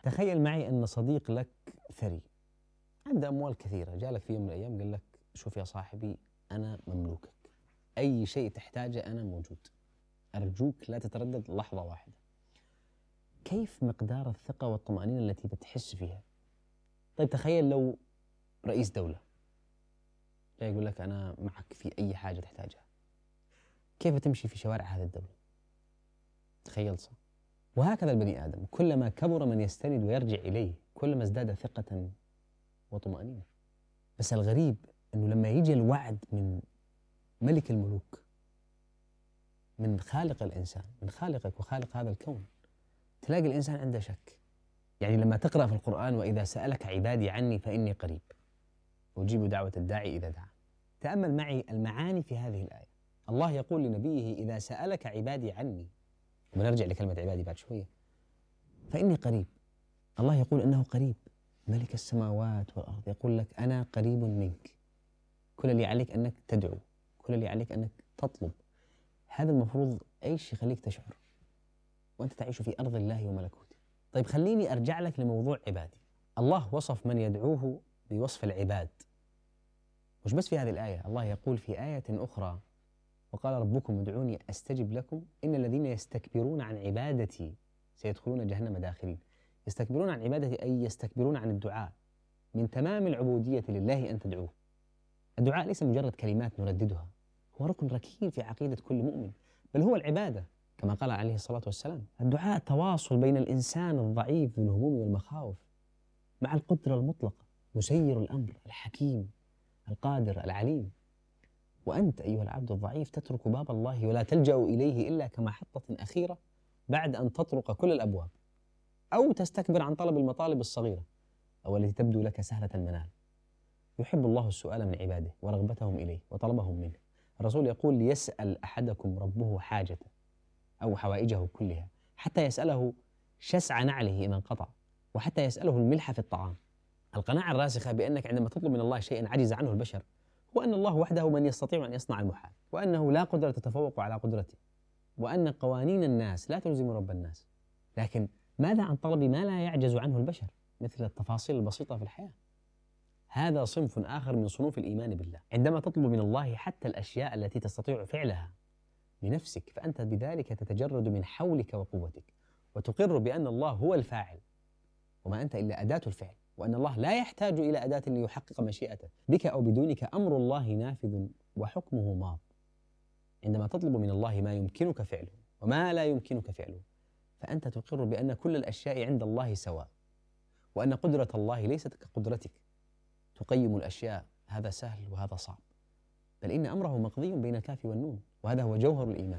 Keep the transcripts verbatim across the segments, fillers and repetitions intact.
تخيل معي أن صديق لك ثري عنده أموال كثيرة، جاء لك في يوم من الأيام قال لك شوف يا صاحبي أنا مملوكك، أي شيء تحتاجه أنا موجود، أرجوك لا تتردد لحظة واحدة. كيف مقدار الثقة والطمأنينة التي بتحس فيها؟ طيب تخيل لو رئيس دولة جاي يقول لك أنا معك في أي حاجة تحتاجها، كيف تمشي في شوارع هذه الدولة؟ تخيل صح؟ وهكذا البني آدم كلما كبر من يستند ويرجع إليه كلما ازداد ثقة وطمأنينة. بس الغريب أنه لما يجي الوعد من ملك الملوك، من خالق الإنسان، من خالقك وخالق هذا الكون، تلاقي الإنسان عنده شك. يعني لما تقرأ في القرآن وإذا سألك عبادي عني فإني قريب أجيب دعوة الداعي إذا دعا. تأمل معي المعاني في هذه الآية. الله يقول لنبيه إذا سألك عبادي عني، ونرجع لكلمة عبادي بعد شوية، فإني قريب. الله يقول إنه قريب، ملك السماوات والأرض يقول لك أنا قريب منك، كل اللي عليك أنك تدعو، كل اللي عليك أنك تطلب. هذا المفروض إيش يخليك تشعر وأنت تعيش في أرض الله وملكوته. طيب خليني أرجع لك لموضوع عبادي. الله وصف من يدعوه بوصف العباد، مش بس في هذه الآية، الله يقول في آية أخرى وقال ربكم ادعوني أستجب لكم إن الذين يستكبرون عن عبادتي سيدخلون جهنم داخلين. يستكبرون عن عبادتي أي يستكبرون عن الدعاء. من تمام العبودية لله أن تدعوه. الدعاء ليس مجرد كلمات نرددها، هو ركن ركين في عقيدة كل مؤمن، بل هو العبادة كما قال عليه الصلاة والسلام. الدعاء تواصل بين الإنسان الضعيف ذو الهموم والمخاوف مع القدرة المطلقة، مسير الأمر الحكيم القادر العليم. وأنت أيها العبد الضعيف تترك باب الله ولا تلجأ إليه إلا كمحطة أخيرة بعد أن تطرق كل الأبواب، أو تستكبر عن طلب المطالب الصغيرة أو التي تبدو لك سهلة المنال. يحب الله السؤال من عباده ورغبتهم إليه وطلبهم منه. الرسول يقول ليسأل أحدكم ربه حاجته أو حوائجه كلها، حتى يسأله شسع نعله إن انقطع، وحتى يسأله الملح في الطعام. القناعة الراسخة بأنك عندما تطلب من الله شيئا عجز عنه البشر، هو أن الله وحده من يستطيع أن يصنع المحال، وأنه لا قدرة تتفوق على قدرته، وأن قوانين الناس لا تلزم رب الناس. لكن ماذا عن طلب ما لا يعجز عنه البشر مثل التفاصيل البسيطة في الحياة؟ هذا صنف آخر من صنوف الإيمان بالله. عندما تطلب من الله حتى الأشياء التي تستطيع فعلها بنفسك، فأنت بذلك تتجرد من حولك وقوتك، وتقر بأن الله هو الفاعل وما أنت إلا أداة الفعل، وأن الله لا يحتاج إلى أداة ليحقق مشيئته. بك أو بدونك أمر الله نافذ وحكمه ماض. عندما تطلب من الله ما يمكنك فعله وما لا يمكنك فعله، فأنت تقر بأن كل الأشياء عند الله سواء، وأن قدرة الله ليست كقدرتك تقيم الأشياء هذا سهل وهذا صعب، بل إن أمره مقضي بين الكاف والنون، وهذا هو جوهر الإيمان.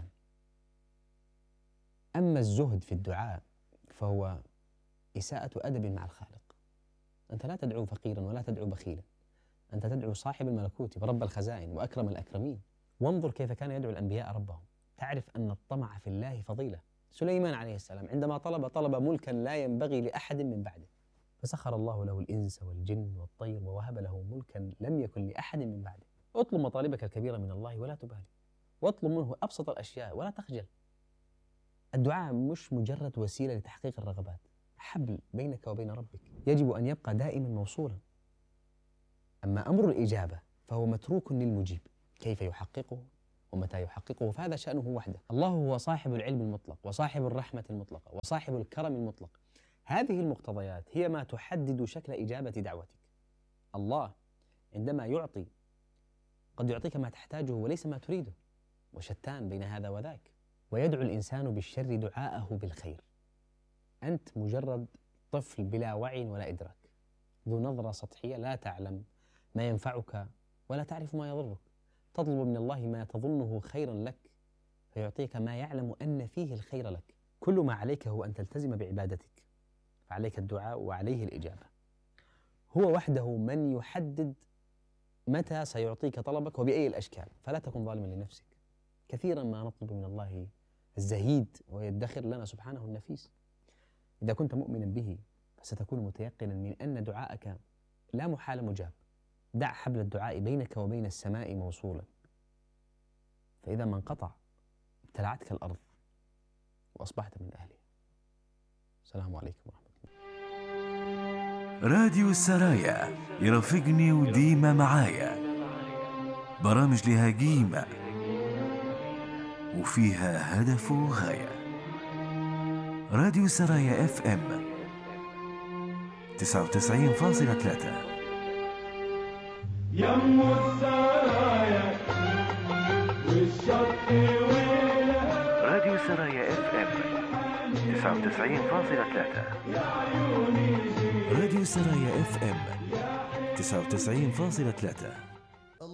أما الزهد في الدعاء فهو إساءة أدب مع الخالق. أنت لا تدعو فقيرا ولا تدعو بخيلا، أنت تدعو صاحب الملكوت ورب الخزائن وأكرم الأكرمين. وانظر كيف كان يدعو الأنبياء ربهم. تعرف أن الطمع في الله فضيلة. سليمان عليه السلام عندما طلب طلب ملكا لا ينبغي لأحد من بعده، فسخر الله له الإنس والجن والطير ووهب له ملكا لم يكن لأحد من بعده. اطلب مطالبك الكبيرة من الله ولا تبالي، واطلب منه أبسط الأشياء ولا تخجل. الدعاء مش مجرد وسيلة لتحقيق الرغبات، حبل بينك وبين ربك يجب أن يبقى دائما موصولا. أما أمر الإجابة فهو متروك للمجيب، كيف يحققه ومتى يحققه فهذا شأنه وحده. الله هو صاحب العلم المطلق وصاحب الرحمة المطلقة وصاحب الكرم المطلق. هذه المقتضيات هي ما تحدد شكل إجابة دعوتك. الله عندما يعطي قد يعطيك ما تحتاجه وليس ما تريده، وشتان بين هذا وذاك. ويدعو الإنسان بالشر دعاءه بالخير. أنت مجرد طفل بلا وعي ولا إدراك، ذو نظرة سطحية، لا تعلم ما ينفعك ولا تعرف ما يضرك. تطلب من الله ما تظنه خيرا لك فيعطيك ما يعلم أن فيه الخير لك. كل ما عليك هو أن تلتزم بعبادتك، فعليك الدعاء وعليه الإجابة. هو وحده من يحدد متى سيعطيك طلبك وبأي الأشكال، فلا تكن ظالما لنفسك. كثيرا ما نطلب من الله الزهيد ويدخر لنا سبحانه النفيس. إذا كنت مؤمنا به فستكون متيقنا من أن دعاءك لا محال مجاب. دع حبل الدعاء بينك وبين السماء موصولا، فإذا ما انقطع ابتلعتك الأرض وأصبحت من أهلها. السلام عليكم ورحمة الله. راديو السرايا يرافقني وديما معايا، برامج لها قيمة وفيها هدف وغاية. راديو السرايا اف ام تسعة وتسعين فاصلة ثلاثة. يم السرايا والشط ويلها. راديو السرايا اف ام تسعة وتسعين فاصلة ثلاثة. راديو السرايا اف ام تسعة وتسعين فاصلة ثلاثة.